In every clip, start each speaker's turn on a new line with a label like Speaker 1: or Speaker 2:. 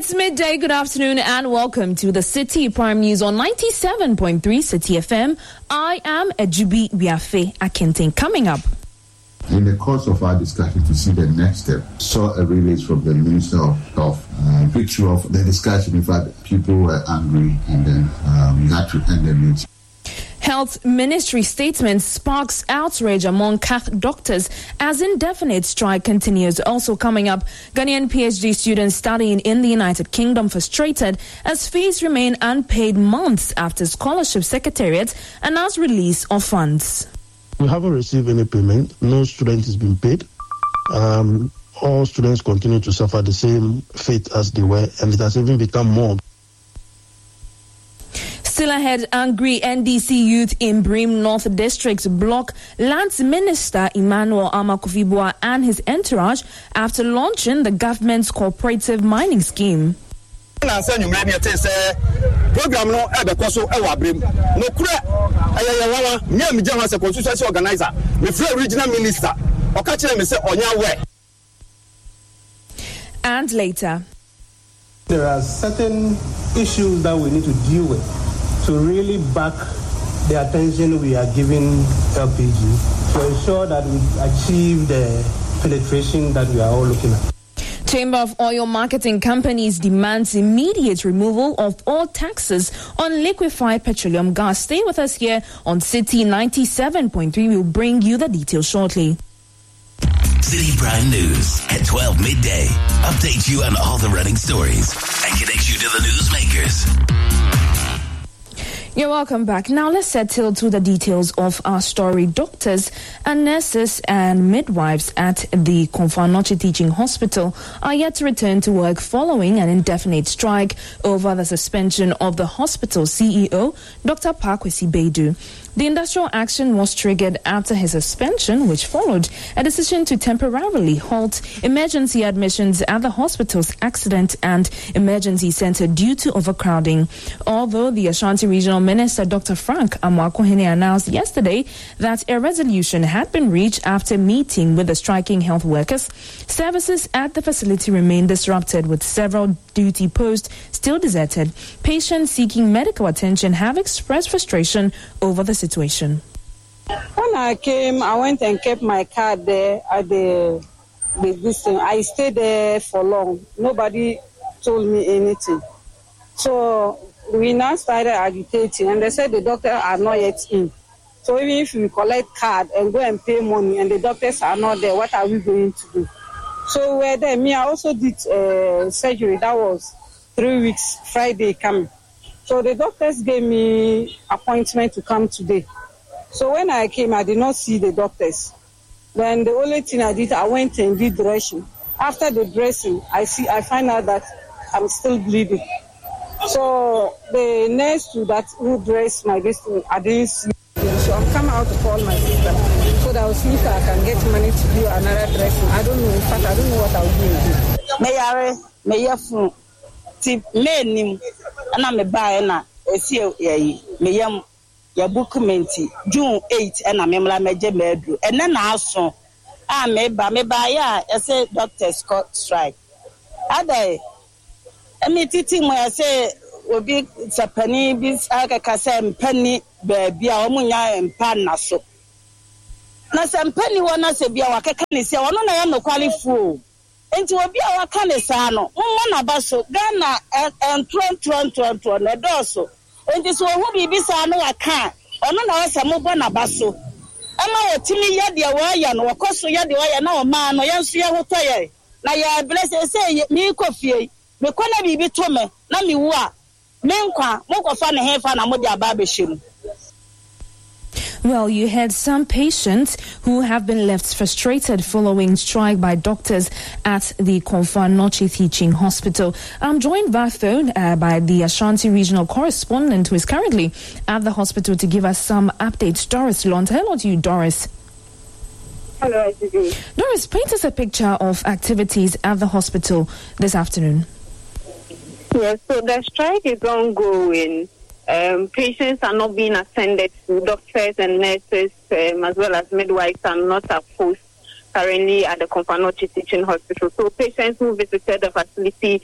Speaker 1: It's midday. Good afternoon and welcome to the City Prime News on 97.3 City FM. I am Ejubi Biafe Akintin. Coming up.
Speaker 2: In the course of our discussion to see the next step, saw a release from the Minister of Health, picture of the discussion. In fact, people were angry and then we had to end the meeting.
Speaker 1: Health Ministry statement sparks outrage among Cath doctors as indefinite strike continues. Also coming up, Ghanaian PhD students studying in the United Kingdom frustrated as fees remain unpaid months after Scholarship Secretariat announced release of funds.
Speaker 3: We haven't received any payment. No student has been paid. All students continue to suffer the same fate as they were, and it has even become more.
Speaker 1: Still ahead, angry NDC youth in Brim North District block Lands Minister Emmanuel Amakufibua and his entourage after launching the government's cooperative mining scheme.
Speaker 4: Program no e be koso e wa Brim no kura ayayawa me am jama se constituency organizer me free regional minister o ka kire me say onya we.
Speaker 1: And later,
Speaker 5: there are certain issues that we need to deal with to really back the attention we are giving LPG to ensure that we achieve the penetration that we are all looking at.
Speaker 1: Chamber of Oil Marketing Companies demands immediate removal of all taxes on liquefied petroleum gas. Stay with us here on City 97.3. We'll bring you the details shortly.
Speaker 6: City Prime News at 12 midday. Update you on all the running stories and connect you to the newsmakers.
Speaker 1: You're welcome back. Now let's settle to the details of our story. Doctors and nurses and midwives at the Komfo Anokye Teaching Hospital are yet to return to work following an indefinite strike over the suspension of the hospital CEO, Dr. Pakwesi Baidu. The industrial action was triggered after his suspension, which followed a decision to temporarily halt emergency admissions at the hospital's accident and emergency center due to overcrowding. Although the Ashanti Regional Minister Dr. Frank Amoakohene announced yesterday that a resolution had been reached after meeting with the striking health workers, services at the facility remain disrupted with several duty posts still deserted. Patients seeking medical attention have expressed frustration over the situation.
Speaker 7: When I came, I went and kept my car there at this thing. I stayed there for long. Nobody told me anything. So we now started agitating, and they said the doctors are not yet in. So even if we collect card and go and pay money and the doctors are not there, what are we going to do? So we're there. Me, I also did surgery. That was 3 weeks, Friday coming. So the doctors gave me appointment to come today. So when I came, I did not see the doctors. Then the only thing I did, I went and did dressing. After the dressing, I find out that I'm still bleeding. So the nurse who dressed my destiny, I didn't see. So I'm coming out to call my sister so that I'll see if I can get money to do another dressing. I don't know. In fact, I don't know what I'll do.
Speaker 8: And I'm a buyer now. Your bookmenti June 8 and I'm a major bedroom. And then I saw I may buy a say Dr. Scott strike. Other any teaching where I say will be a penny, bis I penny, baby, Omunya and Panaso. Now some penny one as a beer, I can say, oh, no, I am no qualified. And to be our canisano, one abaso, Ghana and 20 a dorsal. And this one will be beside no account. Or no, I am a mobile abaso. Am I a timmy yadia wayan or costo yadia no man or yansia hotel? Now you are blessed, say, me coffee, me corner be tome, Nami wa, Menqua, Moko fan and half an amodia babishim.
Speaker 1: Well, you had some patients who have been left frustrated following strike by doctors at the Komfo Anokye Teaching Hospital. I'm joined by phone by the Ashanti Regional Correspondent who is currently at the hospital to give us some updates. Doris Lonta. Hello to you, Doris.
Speaker 9: Hello, ICB.
Speaker 1: Doris, paint us a picture of activities at the hospital this afternoon.
Speaker 9: Yes, so the strike is ongoing. Patients are not being attended to. Doctors and nurses, as well as midwives, are not at post currently at the Komfo Anokye Teaching Hospital. So patients who visited the facility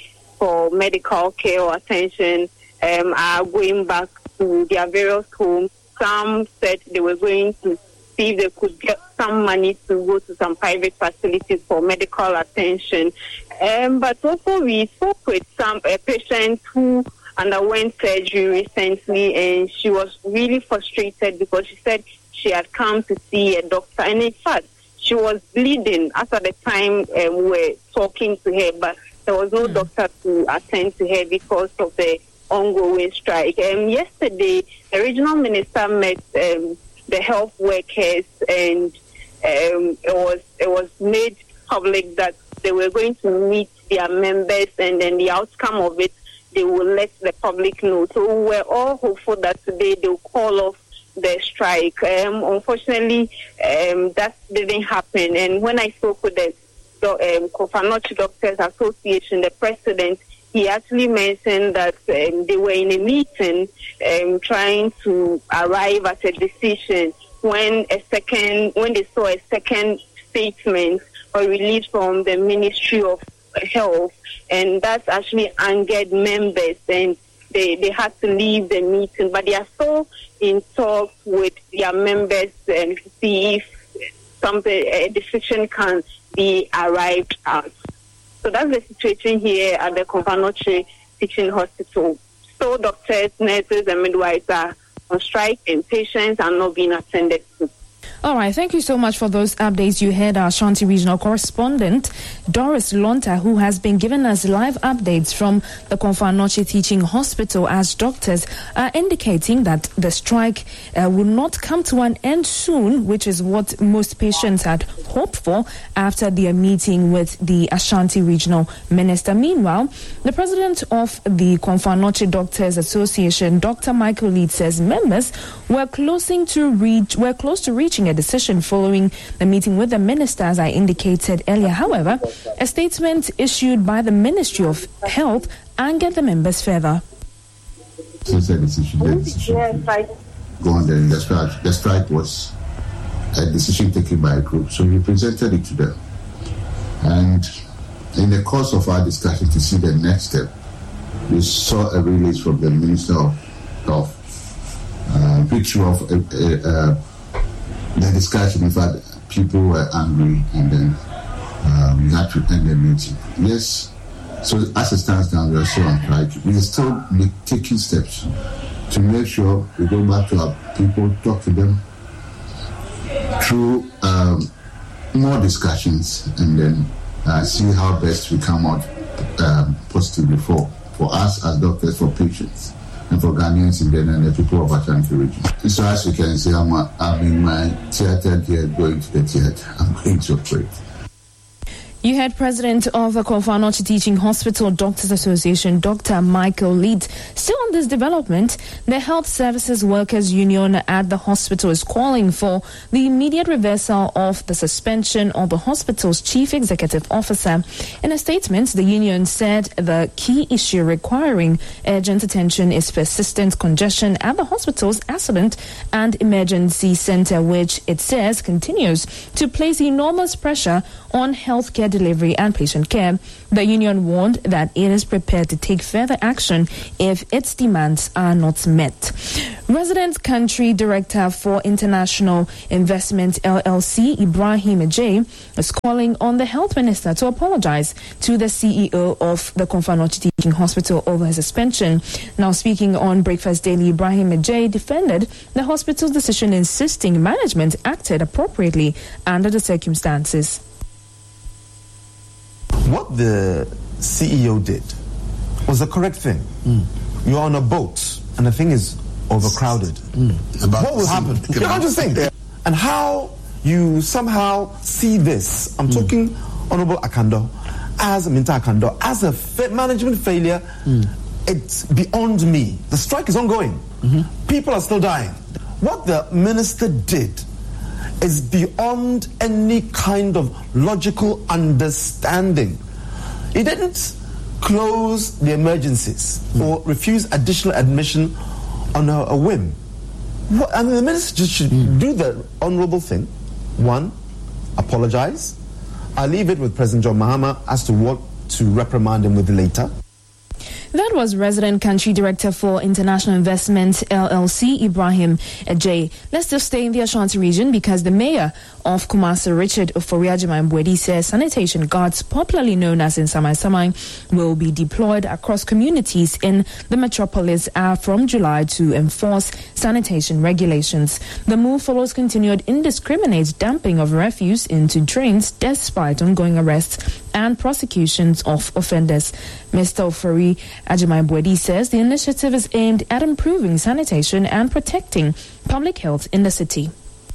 Speaker 9: for medical care or attention are going back to their various homes. Some said they were going to see if they could get some money to go to some private facilities for medical attention. But also we spoke with some patients who underwent surgery recently, and she was really frustrated because she said she had come to see a doctor, and in fact, she was bleeding as at the time we were talking to her, but there was no doctor to attend to her because of the ongoing strike. Yesterday, the regional minister met the health workers, and it was made public that they were going to meet their members, and then the outcome of it, they will let the public know. So we're all hopeful that today they'll call off the strike. Unfortunately, that didn't happen. And when I spoke with the Kofa Doctors Association, the president, he actually mentioned that they were in a meeting trying to arrive at a decision when they saw a second statement or release from the Ministry of Health, and that's actually angered members, and they had to leave the meeting, but they are still in talks with their members and to see if a decision can be arrived at. So that's the situation here at the Konfanoche Teaching Hospital. So doctors, nurses, and midwives are on strike, and patients are not being attended to.
Speaker 1: All right, thank you so much for those updates. You heard our Ashanti regional correspondent, Doris Lonta, who has been giving us live updates from the Konfanoche Teaching Hospital, as doctors are indicating that the strike will not come to an end soon, which is what most patients had hoped for after their meeting with the Ashanti regional minister. Meanwhile, the president of the Konfanoche Doctors Association, Dr. Michael Leeds, says members were close to reaching a decision following the meeting with the minister, as I indicated earlier. However, a statement issued by the Ministry of Health angered the members further.
Speaker 2: Since the decision go on, then the strike was a decision taken by a group, so we presented it to them. And in the course of our discussion to see the next step, we saw a release from the Minister of picture of the discussion. In fact, people were angry, and then we had to end the meeting. Yes, so as it stands now, we are still on strike. We are still taking steps to make sure we go back to our people, talk to them through more discussions, and then see how best we come out positively for us as doctors, for patients, and for Ghanaians in general, and the people of Ashanti region. So as you can see, I'm in my theatre here, going to the theatre. I'm going to operate.
Speaker 1: You heard President of the Konfanoche Teaching Hospital Doctors Association, Dr. Michael Leeds. Still on this development, the Health Services Workers Union at the hospital is calling for the immediate reversal of the suspension of the hospital's chief executive officer. In a statement, the union said the key issue requiring urgent attention is persistent congestion at the hospital's accident and emergency center, which it says continues to place enormous pressure on healthcare delivery and patient care. The union warned that it is prepared to take further action if its demands are not met. Resident Country Director for International Investment LLC, Ibrahim Ajay, is calling on the health minister to apologize to the CEO of the Konfanoche Teaching Hospital over his suspension. Now speaking on Breakfast Daily, Ibrahim Ajay defended the hospital's decision, insisting management acted appropriately under the circumstances.
Speaker 10: What the CEO did was the correct thing. You're on a boat and the thing is overcrowded. What will happen? You know, just think. And how you somehow see this, I'm talking Honorable Akando, as Minta Akando, as a management failure, it's beyond me. The strike is ongoing. People are still dying. What the minister did is beyond any kind of logical understanding. He didn't close the emergencies or refuse additional admission on a whim. I mean, the minister just should do the honorable thing. One, apologize. I'll leave it with President John Mahama as to what to reprimand him with later.
Speaker 1: That was Resident Country Director for International Investment LLC, Ibrahim J. Let's just stay in the Ashanti region because the mayor of Kumasi, Richard Ofori-Agyemang-Boadi, says sanitation guards, popularly known as Nsamai, will be deployed across communities in the metropolis from July to enforce sanitation regulations. The move follows continued indiscriminate dumping of refuse into drains despite ongoing arrests and prosecutions of offenders. Mr. Ofori-Agyemang-Boadi says the initiative is aimed at improving sanitation and protecting public health in the city.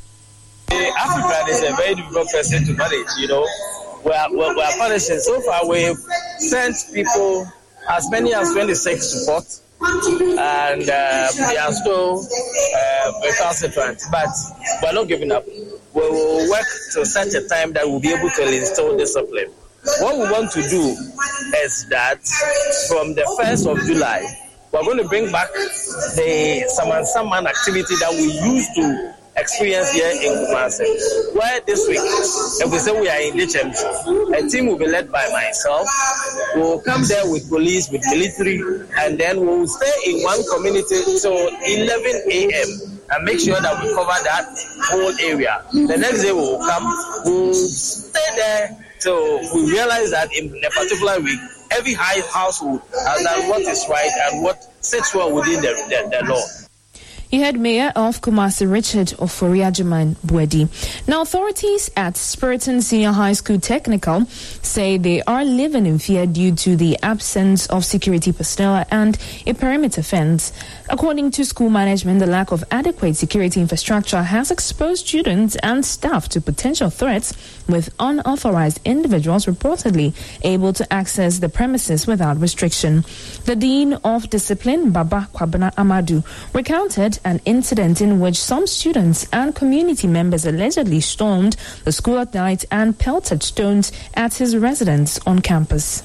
Speaker 11: Africa is a very difficult person to manage, We are punishing. So far, we've sent people, as many as 26 to court, and they are still recalcitrant. But we're not giving up. We will work to such a time that we'll be able to instill discipline. What we want to do is that from the 1st of July, we're going to bring back the Saman activity that we used to experience here in Kumasi. Where this week, if we say we are in HMC, a team will be led by myself. We will come there with police, with military, and then we will stay in one community till 11 a.m. and make sure that we cover that whole area. The next day we will come, we will stay there till we realize that in a particular week, every household has done what is right and what sits well within the law.
Speaker 1: You heard Mayor of Kumasi, Richard Ofori-Agyemang-Boadi. Now, authorities at Spiriton Senior High School Technical say they are living in fear due to the absence of security personnel and a perimeter fence. According to school management, the lack of adequate security infrastructure has exposed students and staff to potential threats, with unauthorized individuals reportedly able to access the premises without restriction. The Dean of Discipline, Baba Kwabena Amadou, recounted an incident in which some students and community members allegedly stormed the school at night and pelted stones at his residence on campus.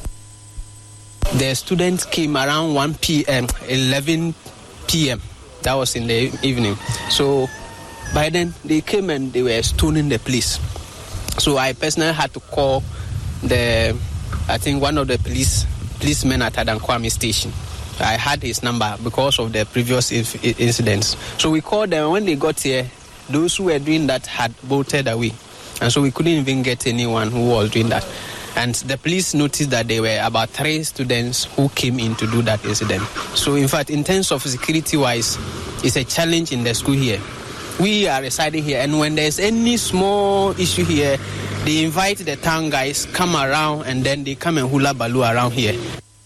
Speaker 12: The students came around 1 p.m., 11 p.m. That was in the evening. So by then they came and they were stoning the place. So I personally had to call one of the policemen at Adankwame station. I had his number because of the previous incidents. So we called them. When they got here, those who were doing that had bolted away. And so we couldn't even get anyone who was doing that. And the police noticed that there were about 3 students who came in to do that incident. So in fact, in terms of security-wise, it's a challenge in the school here. We are residing here, and when there's any small issue here, they invite the town guys, come around, and then they come and hula baloo around here.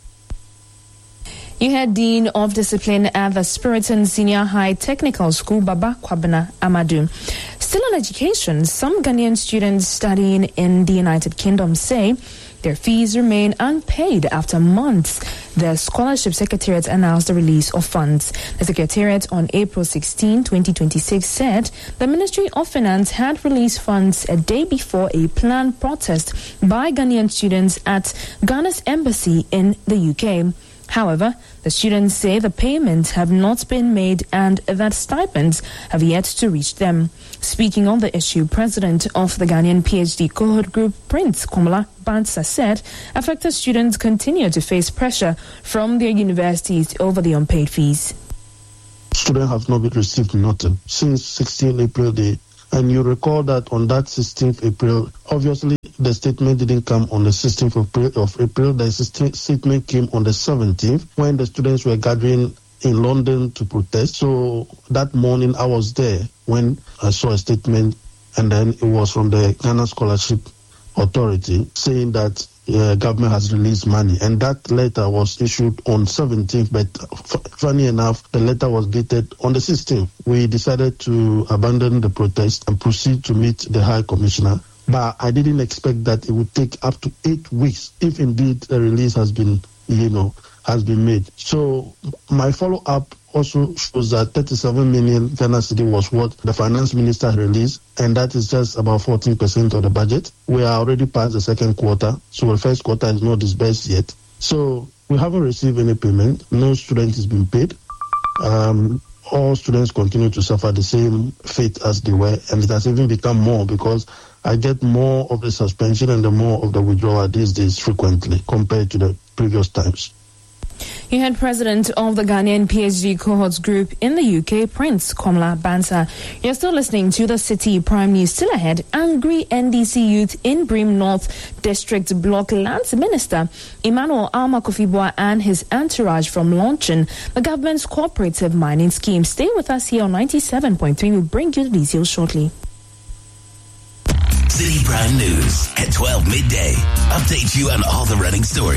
Speaker 1: You had Dean of Discipline at the Spiriton Senior High Technical School, Baba Kwabena Amadou. Still on education, some Ghanaian students studying in the United Kingdom say their fees remain unpaid after months. The Scholarship Secretariat announced the release of funds. The Secretariat on April 16, 2026 said the Ministry of Finance had released funds a day before a planned protest by Ghanaian students at Ghana's embassy in the UK. However, the students say the payments have not been made and that stipends have yet to reach them. Speaking on the issue, President of the Ghanaian PhD Cohort Group, Prince Komola Bansa, said affected students continue to face pressure from their universities over the unpaid fees.
Speaker 3: Students have not received nothing since 16 April Day. And you recall that on that 16th April, obviously the statement didn't come on the 16th of April. The statement came on the 17th when the students were gathering in London to protest. So that morning I was there when I saw a statement, and then it was from the Ghana Scholarship Authority saying that government has released money, and that letter was issued on 17th, but funny enough, the letter was dated on the 16th. We decided to abandon the protest and proceed to meet the High Commissioner, but I didn't expect that it would take up to 8 weeks if indeed the release has been made. So my follow-up also shows that 37 million Ghana cedi was what the finance minister released, and that is just about 14% of the budget. We are already past the second quarter, so the first quarter is not disbursed yet. So we haven't received any payment. No student has been paid. All students continue to suffer the same fate as they were, and it has even become more because I get more of the suspension and the more of the withdrawal these days frequently compared to the previous times.
Speaker 1: You had president of the Ghanaian PhD cohorts group in the UK, Prince Komla Bansa. You're still listening to the City Prime News. Still ahead, angry NDC youth in Bream North District Block Lands Minister Emmanuel Alma Kofi-Boa and his entourage from launching the government's cooperative mining scheme. Stay with us here on 97.3. We'll bring you the details shortly.
Speaker 6: City Prime News at 12 midday. Update you on all the running stories.